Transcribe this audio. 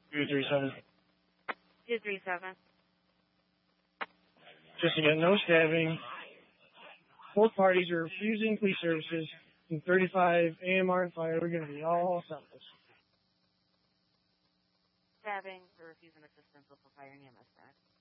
237. 237. Just again, no stabbing. Both parties are refusing police services. And 35 AMR and fire, we're going to be all set with this. Stabbing for refusing assistance with the fire and EMS back.